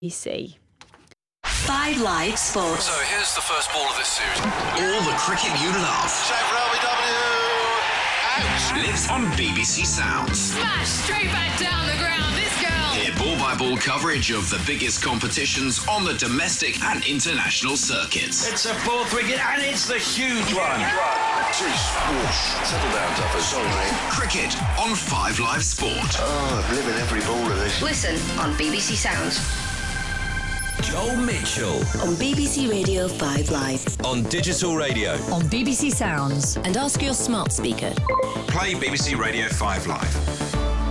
BBC. 5 Live Sports. So here's the first ball of this series. All the cricket you love. Shave for LBW. Out. Lives on BBC Sounds. Smash straight back down the ground, this girl. Hear ball-by-ball coverage of the biggest competitions on the domestic and international circuits. It's a fourth wicket and it's the huge one. Jeez, whoosh. Settle down, Duffers. Sorry, mate. Cricket on 5 Live Sport. Oh, I'm living every ball of this. Listen on BBC Sounds. Joel Mitchell On BBC Radio 5 Live. on Digital Radio. On BBC Sounds. And ask your smart speaker. Play BBC Radio 5 Live.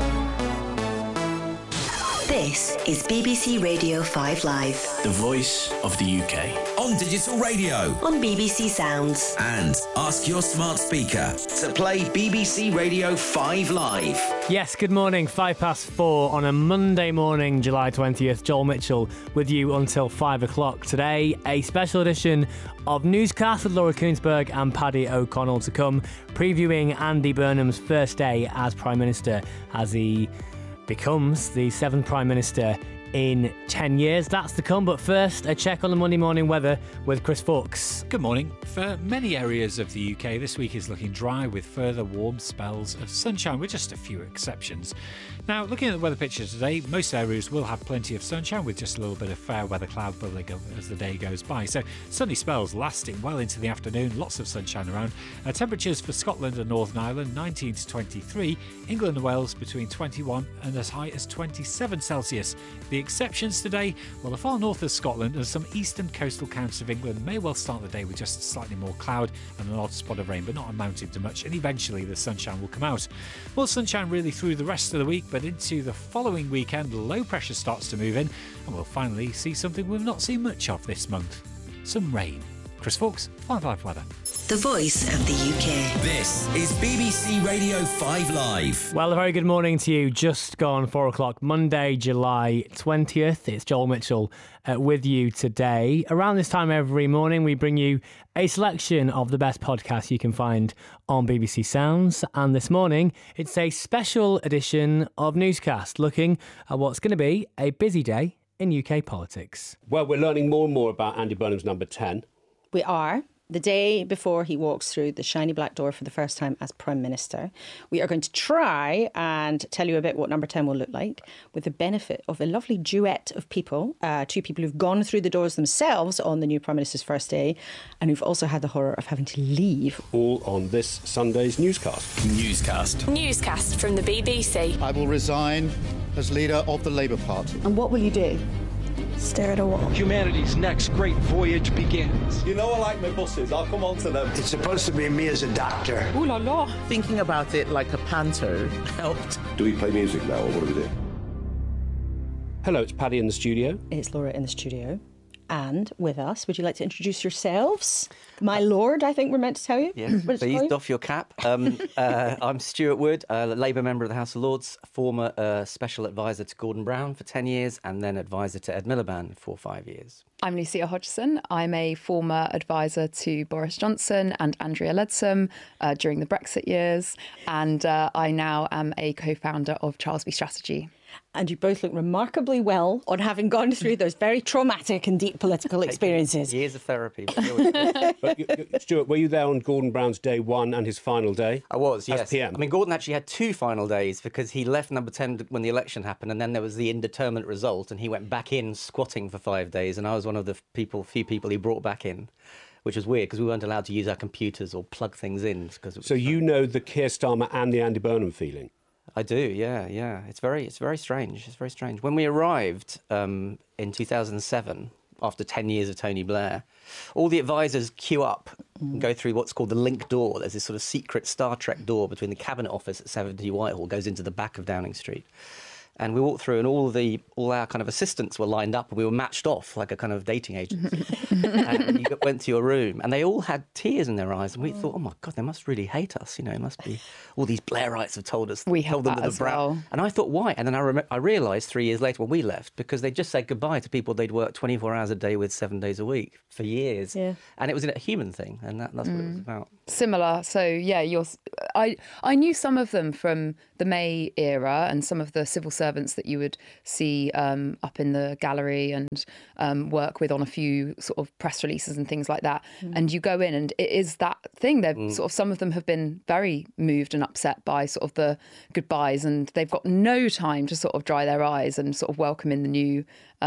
This is BBC Radio 5 Live. The voice of the UK. On Digital Radio. On BBC Sounds. And ask your smart speaker. To play BBC Radio 5 Live. Yes, good morning. 4:05 on a Monday morning, July 20th. Joel Mitchell with you until 5 o'clock today. A special edition of Newscast with Laura Koonsberg and Paddy O'Connell to come, previewing Andy Burnham's first day as Prime Minister as he becomes the 7th Prime Minister in 10 years. That's to come, but first, a check on the Monday morning weather with Chris Fawkes. Good morning. For many areas of the UK, this week is looking dry with further warm spells of sunshine, with just a few exceptions. Now, looking at the weather picture today, most areas will have plenty of sunshine with just a little bit of fair weather cloud building up as the day goes by. So sunny spells lasting well into the afternoon, lots of sunshine around. Temperatures for Scotland and Northern Ireland, 19 to 23. England and Wales between 21 and as high as 27 Celsius. The exceptions today, well, the far north of Scotland and some eastern coastal counties of England may well start the day with just slightly more cloud and an odd spot of rain, but not amounting to much, and eventually the sunshine will come out. More sunshine really through the rest of the week, but into the following weekend, low pressure starts to move in, and we'll finally see something we've not seen much of this month: some rain. Chris Fawkes, 5 Live Weather. The voice of the UK. This is BBC Radio 5 Live. Well, a very good morning to you. Just gone 4 o'clock, Monday, July 20th. It's Joel Mitchell with you today. Around this time every morning, we bring you a selection of the best podcasts you can find on BBC Sounds. And this morning, it's a special edition of Newscast, looking at what's going to be a busy day in UK politics. Well, we're learning more and more about Andy Burnham's number 10. We are. The day before he walks through the shiny black door for the first time as Prime Minister, we are going to try and tell you a bit what number 10 will look like, with the benefit of a lovely duet of people, two people who've gone through the doors themselves on the new Prime Minister's first day, and who've also had the horror of having to leave. All on this Sunday's Newscast. Newscast from the BBC. I will resign as leader of the Labour Party. And what will you do? Stare at a wall. Humanity's next great voyage begins. You know I like my buses. I'll come on to them. It's supposed to be me as a doctor. Ooh la la. Thinking about it like a panto helped. Do we play music now, or what do we do? Hello, it's Paddy in the studio. It's Laura in the studio. And with us, would you like to introduce yourselves? My lord, I think we're meant to tell you. Yes, please doff your cap. I'm Stuart Wood, a Labour member of the House of Lords, former special advisor to Gordon Brown for 10 years, and then advisor to Ed Miliband for 5 years. I'm Lucia Hodgson. I'm a former advisor to Boris Johnson and Andrea Leadsom during the Brexit years. And I now am a co-founder of Charlesby Strategy. And you both look remarkably well on having gone through those very traumatic and deep political experiences. Years of therapy. But, Stuart, were you there on Gordon Brown's day 1 and his final day? I was, yes. As PM? I mean, Gordon actually had 2 final days because he left number 10 when the election happened, and then there was the indeterminate result, and he went back in squatting for 5 days, and I was one of the few people he brought back in, which was weird because we weren't allowed to use our computers or plug things in. So you know the Keir Starmer and the Andy Burnham feeling? I do, yeah. It's very strange. It's very strange. When we arrived in 2007, after 10 years of Tony Blair, all the advisors queue up and go through what's called the link door. There's this sort of secret Star Trek door between the Cabinet Office at 70 Whitehall, goes into the back of Downing Street. And we walked through, and all our kind of assistants were lined up, and we were matched off like a kind of dating agency. And you went to your room, and they all had tears in their eyes, and we thought, oh my God, they must really hate us. You know, it must be all these Blairites have told us. We have that as well. And I thought, why? And then I realised 3 years later when we left, because they just said goodbye to people they'd worked 24 hours a day with 7 days a week for years. Yeah. And it was a human thing, and that's what it was about. Similar. So yeah, I knew some of them from the May era and some of the civil service servants that you would see up in the gallery and work with on a few sort of press releases and things like that. And you go in and it is that thing. They've sort of, some of them have been very moved and upset by sort of the goodbyes, and they've got no time to sort of dry their eyes and sort of welcome in the new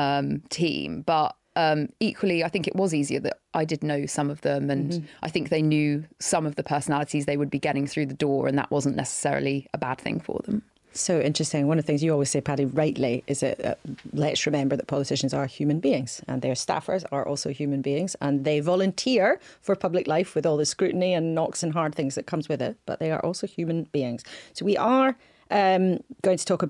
team. But equally, I think it was easier that I did know some of them, and I think they knew some of the personalities they would be getting through the door, and that wasn't necessarily a bad thing for them. So interesting. One of the things you always say, Paddy, rightly, is that let's remember that politicians are human beings, and their staffers are also human beings, and they volunteer for public life with all the scrutiny and knocks and hard things that comes with it, but they are also human beings. So we are going to talk a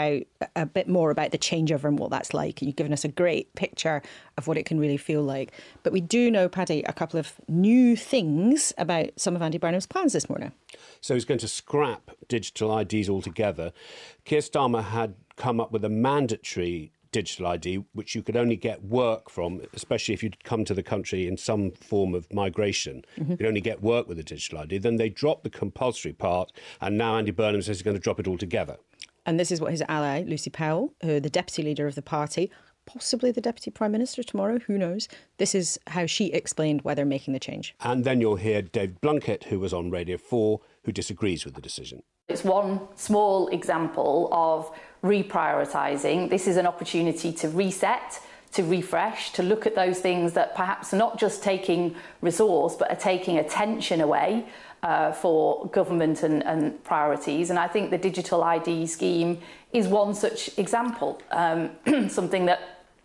bit more about the changeover and what that's like. You've given us a great picture of what it can really feel like. But we do know, Paddy, a couple of new things about some of Andy Burnham's plans this morning. So he's going to scrap digital IDs altogether. Keir Starmer had come up with a mandatory digital ID, which you could only get work from, especially if you'd come to the country in some form of migration. You'd only get work with a digital ID. Then they dropped the compulsory part, and now Andy Burnham says he's going to drop it altogether. And this is what his ally, Lucy Powell, the deputy leader of the party, possibly the deputy prime minister tomorrow, who knows? This is how she explained why they're making the change. And then you'll hear Dave Blunkett, who was on Radio 4, who disagrees with the decision. It's one small example of reprioritising. This is an opportunity to reset, to refresh, to look at those things that perhaps are not just taking resource, but are taking attention away for government and priorities. And I think the digital ID scheme is one such example, something that,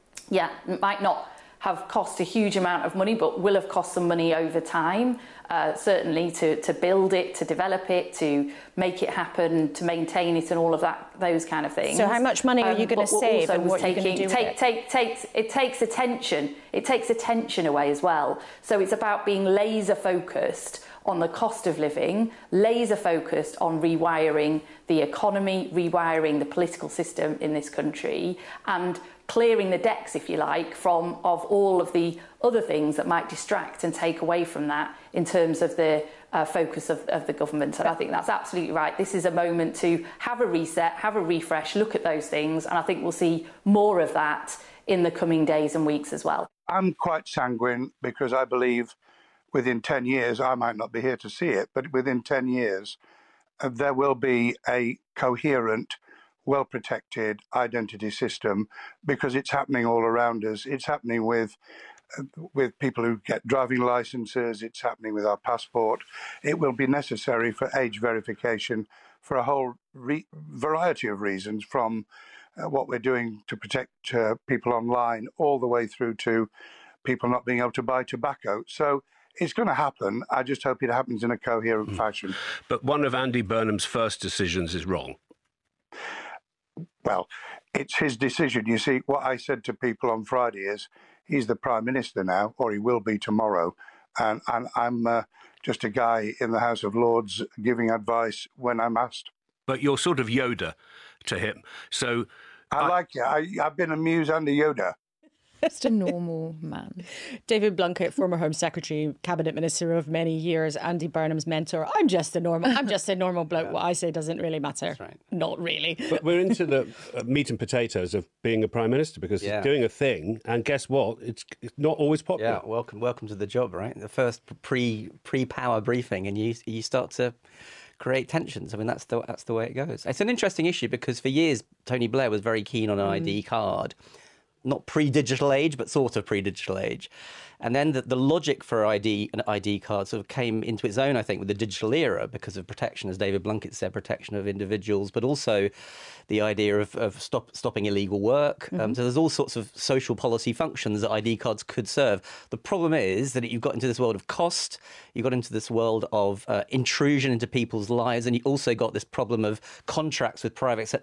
might not have cost a huge amount of money, but will have cost some money over time, certainly to build it, to develop it, to make it happen, to maintain it and all of that, those kind of things. So how much money are you going to save and what are you going to do with it? It takes attention. It takes attention away as well. So it's about being laser focused on the cost of living, laser focused on rewiring the economy, rewiring the political system in this country, and clearing the decks, if you like, of all of the other things that might distract and take away from that in terms of the focus of the government. And I think that's absolutely right. This is a moment to have a reset, have a refresh, look at those things, and I think we'll see more of that in the coming days and weeks as well. I'm quite sanguine because I believe within 10 years, I might not be here to see it, but within 10 years, there will be a coherent, well-protected identity system, because it's happening all around us. It's happening with people who get driving licenses. It's happening with our passport. It will be necessary for age verification for a whole variety of reasons, from what we're doing to protect people online all the way through to people not being able to buy tobacco. So it's going to happen. I just hope it happens in a coherent fashion. But one of Andy Burnham's first decisions is wrong. Well, it's his decision. You see, what I said to people on Friday is he's the Prime Minister now, or he will be tomorrow. And I'm just a guy in the House of Lords giving advice when I'm asked. But you're sort of Yoda to him. So I like it. I've been amused under Yoda. Just a normal man. David Blunkett, former Home Secretary, Cabinet Minister of many years, Andy Burnham's mentor. I'm just a normal bloke. What I say doesn't really matter. That's right. Not really. But we're into the meat and potatoes of being a Prime Minister, because he's doing a thing, and guess what? It's not always popular. Yeah, welcome to the job, right? The first pre-power briefing, and you start to create tensions. I mean, that's the way it goes. It's an interesting issue because for years Tony Blair was very keen on an ID card. Not pre-digital age, but sort of pre-digital age. And then the logic for an ID card sort of came into its own, I think, with the digital era because of protection, as David Blunkett said, protection of individuals, but also the idea of stopping illegal work. So there's all sorts of social policy functions that ID cards could serve. The problem is that you've got into this world of cost, you've got into this world of intrusion into people's lives, and you also got this problem of contracts with private